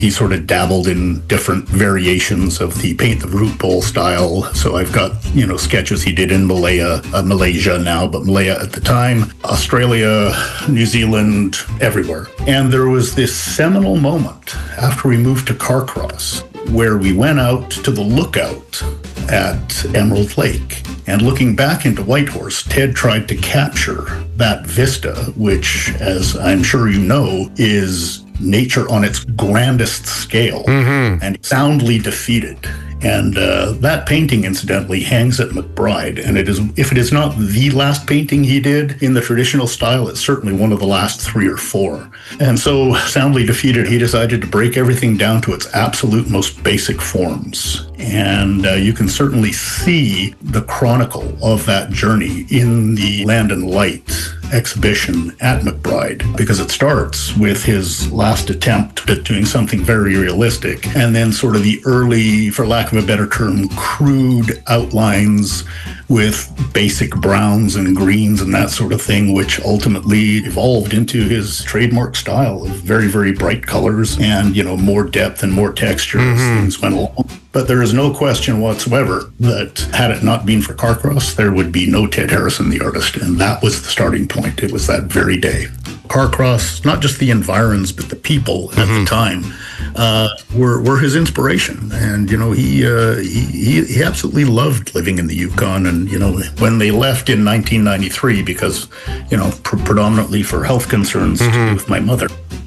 He sort of dabbled in different variations of the paint the fruit bowl style. So I've got, sketches he did in Malaysia now, but Malaya at the time, Australia, New Zealand, everywhere. And there was this seminal moment after we moved to Carcross where we went out to the lookout at Emerald Lake. And looking back into Whitehorse, Ted tried to capture that vista, which, as I'm sure you know, is nature on its grandest scale and soundly defeated. And that painting, incidentally, hangs at McBride. And if it is not the last painting he did in the traditional style, it's certainly one of the last 3 or 4. And so, soundly defeated, he decided to break everything down to its absolute most basic forms. And you can certainly see the chronicle of that journey in the Land and Light exhibition at McBride, because it starts with his last attempt at doing something very realistic, and then sort of the early, for lack of a better term, crude outlines with basic browns and greens and that sort of thing, which ultimately evolved into his trademark style of very, very bright colors and, more depth and more texture as things went along. But there is no question whatsoever that had it not been for Carcross, there would be no Ted Harrison, the artist. And that was the starting point. It was that very day. Carcross, not just the environs, but the people at the time, were his inspiration. And, he absolutely loved living in the Yukon. And, when they left in 1993, because, predominantly for health concerns with my mother,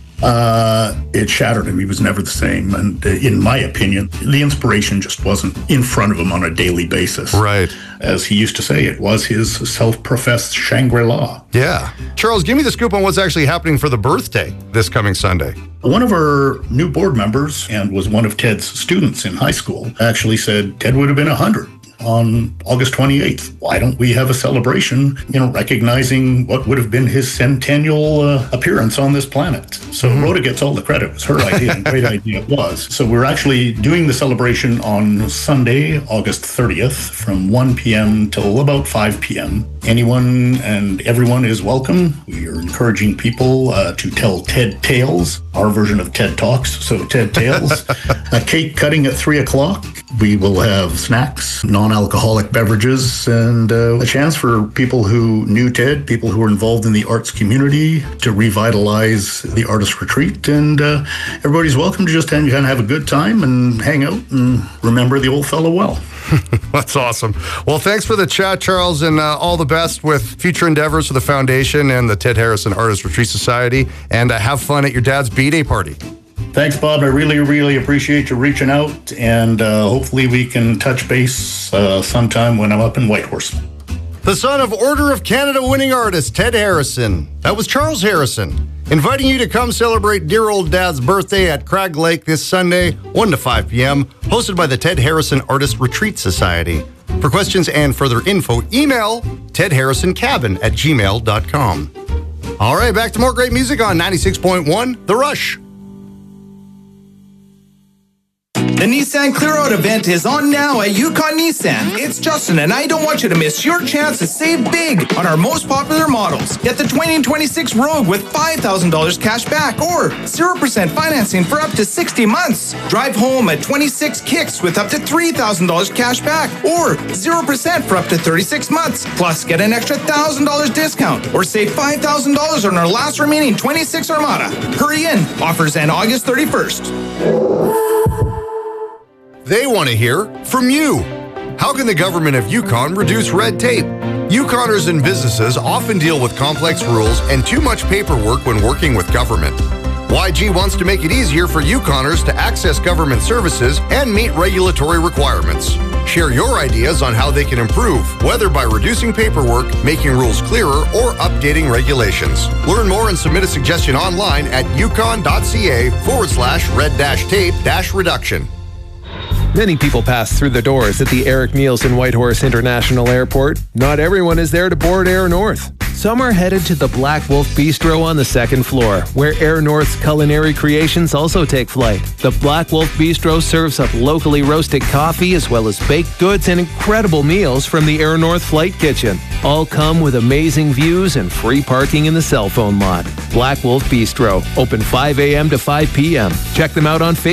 it shattered him. He was never the same. And in my opinion, the inspiration just wasn't in front of him on a daily basis. Right. As he used to say, it was his self-professed Shangri-La. Yeah. Charles, give me the scoop on what's actually happening for the birthday this coming Sunday. One of our new board members, and was one of Ted's students in high school, actually said Ted would have been 100 on August 28th. Why don't we have a celebration, recognizing what would have been his centennial appearance on this planet? So Rhoda gets all the credit. It was her idea, and great idea it was. So we're actually doing the celebration on Sunday, August 30th, from 1 p.m. till about 5 p.m. Anyone and everyone is welcome. We are encouraging people to tell Ted Tales, our version of TED Talks, so TED Tales. A cake cutting at 3 o'clock. We will have snacks, non-alcoholic beverages, and a chance for people who knew Ted, people who were involved in the arts community, to revitalize the artist retreat. And everybody's welcome to just kind of have a good time and hang out and remember the old fellow well. That's awesome. Well, thanks for the chat, Charles, and all the best with future endeavors for the foundation and the Ted Harrison Artist Retreat Society. And have fun at your dad's B-Day party. Thanks, Bob. I really, really appreciate you reaching out, and hopefully we can touch base sometime when I'm up in Whitehorse. The son of Order of Canada winning artist, Ted Harrison. That was Charles Harrison, inviting you to come celebrate dear old dad's birthday at Crag Lake this Sunday, 1 to 5 p.m., hosted by the Ted Harrison Artist Retreat Society. For questions and further info, email tedharrisoncabin@gmail.com. All right, back to more great music on 96.1 The Rush. The Nissan Clear Out event is on now at Yukon Nissan. It's Justin, and I don't want you to miss your chance to save big on our most popular models. Get the 2026 Rogue with $5,000 cash back or 0% financing for up to 60 months. Drive home at 26 Kicks with up to $3,000 cash back or 0% for up to 36 months. Plus, get an extra $1,000 discount or save $5,000 on our last remaining 26 Armada. Hurry in. Offers end August 31st. They want to hear from you. How can the government of Yukon reduce red tape? Yukoners and businesses often deal with complex rules and too much paperwork when working with government. YG wants to make it easier for Yukoners to access government services and meet regulatory requirements. Share your ideas on how they can improve, whether by reducing paperwork, making rules clearer, or updating regulations. Learn more and submit a suggestion online at yukon.ca/red-tape-reduction. Many people pass through the doors at the Eric Nielsen Whitehorse International Airport. Not everyone is there to board Air North. Some are headed to the Black Wolf Bistro on the second floor, where Air North's culinary creations also take flight. The Black Wolf Bistro serves up locally roasted coffee as well as baked goods and incredible meals from the Air North Flight Kitchen. All come with amazing views and free parking in the cell phone lot. Black Wolf Bistro, open 5 a.m. to 5 p.m. Check them out on Facebook